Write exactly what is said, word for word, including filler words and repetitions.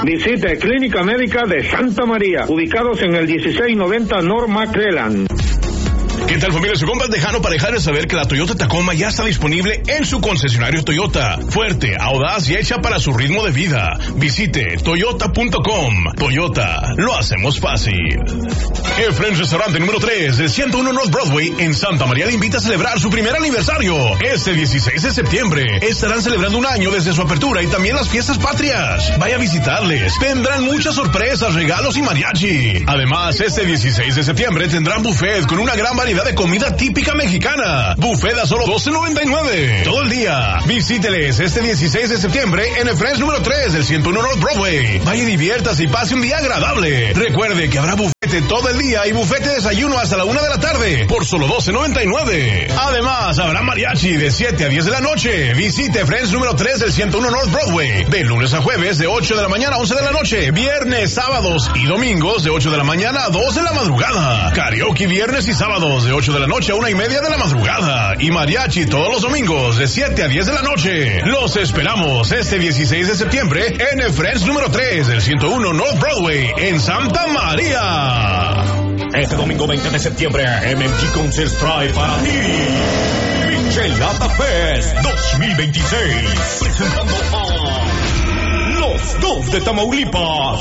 Visite Clínica Médica de Santa María, ubicados en el dieciséis noventa North McClellan. ¿Qué tal, familia? Su compa Tejano, para dejarles saber que la Toyota Tacoma ya está disponible en su concesionario Toyota. Fuerte, audaz y hecha para su ritmo de vida. Visite toyota punto com. Toyota, lo hacemos fácil. Efren's Restaurante número tres de ciento uno North Broadway en Santa María le invita a celebrar su primer aniversario. Este dieciséis de septiembre estarán celebrando un año desde su apertura y también las fiestas patrias. Vaya a visitarles. Tendrán muchas sorpresas, regalos y mariachi. Además, este dieciséis de septiembre tendrán buffet con una gran variedad de comida típica mexicana. Buffet a solo doce noventa y nueve. Todo el día. Visíteles este dieciséis de septiembre en el Friends número tres del ciento uno North Broadway. Vaya y diviértase y pase un día agradable. Recuerde que habrá bufete todo el día y bufete de desayuno hasta la una de la tarde por solo doce noventa y nueve. Además, habrá mariachi de siete a diez de la noche. Visite Friends número tres del ciento uno North Broadway. De lunes a jueves de ocho de la mañana a once de la noche. Viernes, sábados y domingos de ocho de la mañana a dos de la madrugada. Karaoke viernes y sábados de ocho de la noche a una y media de la madrugada. Y mariachi todos los domingos de siete a diez de la noche. Los esperamos este dieciséis de septiembre en el Friends número tres del ciento uno North Broadway en Santa María. Este domingo veinte de septiembre, M M G Concerts trae para ti Michelada Fest dos mil veintiséis. Presentando a Los Dos de Tamaulipas.